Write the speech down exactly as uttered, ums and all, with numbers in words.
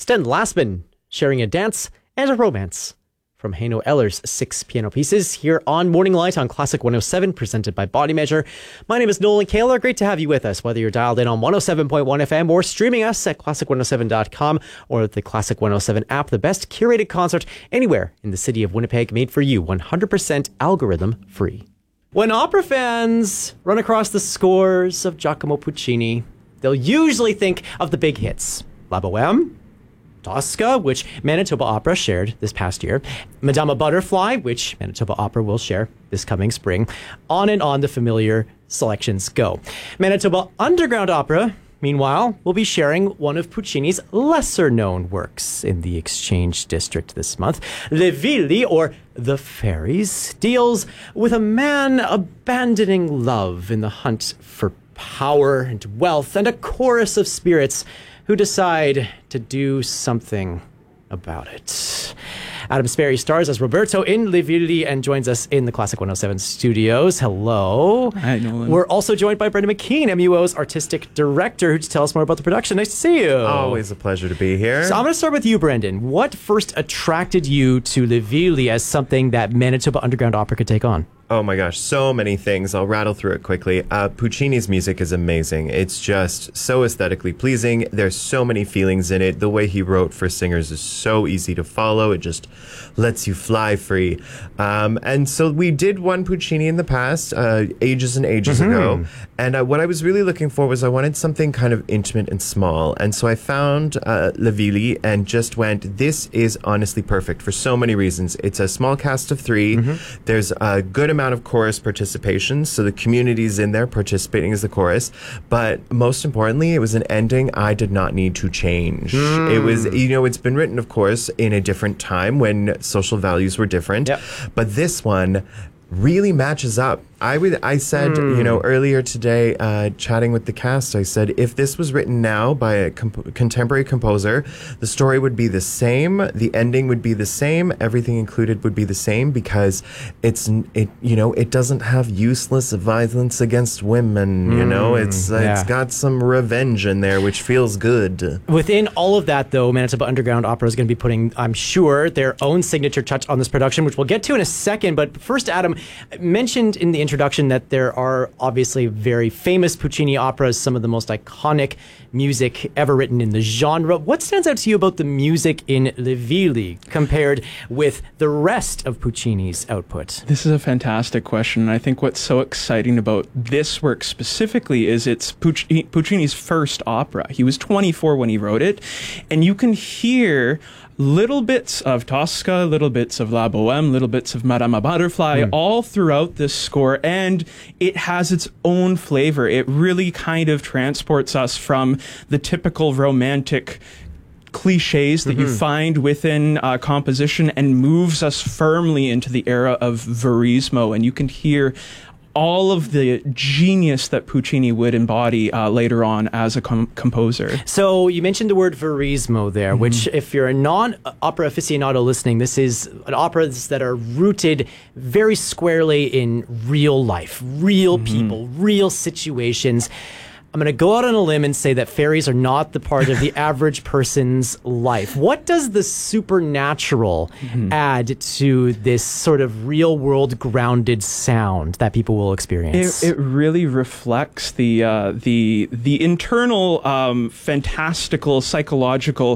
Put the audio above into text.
Sten Lastman sharing a dance and a romance from Heino Eller's six piano pieces here on Morning Light on Classic one oh seven, presented by Body Measure. My name is Nolan Kaler. Great to have you with us, whether you're dialed in on one oh seven point one F M or streaming us at classic one oh seven dot com or the Classic one oh seven app, the best curated concert anywhere in the city of Winnipeg, made for you, one hundred percent algorithm free. When opera fans run across the scores of Giacomo Puccini, they'll usually think of the big hits. La Boheme, Tosca, which Manitoba Opera shared this past year, Madama Butterfly, which Manitoba Opera will share this coming spring. On and on the familiar selections go. Manitoba Underground Opera, meanwhile, will be sharing one of Puccini's lesser-known works in the Exchange District this month. Le Villi, or The Fairies, deals with a man abandoning love in the hunt for power and wealth, and a chorus of spirits who decide to do something about it. Adam Sperry stars as Roberto in Le Villi and joins us in the Classic one oh seven studios. Hello. Hi, Nolan. We're also joined by Brendan McKean, M U O's artistic director, who to tell us more about the production. Nice to see you. Always a pleasure to be here. So I'm going to start with you, Brendan. What first attracted you to Le Villi as something that Manitoba Underground Opera could take on? Oh my gosh, so many things. I'll rattle through it quickly. Uh, Puccini's music is amazing. It's just so aesthetically pleasing. There's so many feelings in it. The way he wrote for singers is so easy to follow. It just lets you fly free. Um, and so we did one Puccini in the past, uh, ages and ages mm-hmm. ago. And uh, what I was really looking for was I wanted something kind of intimate and small. And so I found uh, Le Villi and just went, this is honestly perfect for so many reasons. It's a small cast of three. Mm-hmm. There's a good amount of chorus participation, so the community's in there participating as the chorus. But most importantly, it was an ending I did not need to change. Mm. It was, you know, it's been written, of course, in a different time when social values were different. Yep. But this one really matches up. I would. I said, mm. you know, earlier today, uh, chatting with the cast, I said, if this was written now by a comp- contemporary composer, the story would be the same, the ending would be the same, everything included would be the same, because it's, it, you know, it doesn't have useless violence against women. Mm. You know, it's uh, yeah. it's got some revenge in there, which feels good. Within all of that, though, Manitoba Underground Opera is going to be putting, I'm sure, their own signature touch on this production, which we'll get to in a second. But first, Adam mentioned in the introduction that there are obviously very famous Puccini operas, some of the most iconic music ever written in the genre. What stands out to you about the music in Le Villi compared with the rest of Puccini's output? This is a fantastic question. And I think what's so exciting about this work specifically is it's Pucc- Puccini's first opera. He was twenty-four when he wrote it, and you can hear little bits of Tosca, little bits of La Boheme, little bits of Madama Butterfly, mm. all throughout this score, and it has its own flavor. It really kind of transports us from the typical romantic cliches that mm-hmm. you find within uh, composition and moves us firmly into the era of Verismo, and you can hear all of the genius that Puccini would embody uh, later on as a com- composer. So you mentioned the word Verismo there, mm-hmm. which if you're a non-opera aficionado listening, this is operas that are rooted very squarely in real life, real mm-hmm. people, real situations. I'm going to go out on a limb and say that fairies are not the part of the average person's life. What does the supernatural mm-hmm. add to this sort of real-world grounded sound that people will experience? It, it really reflects the uh, the the internal um, fantastical psychological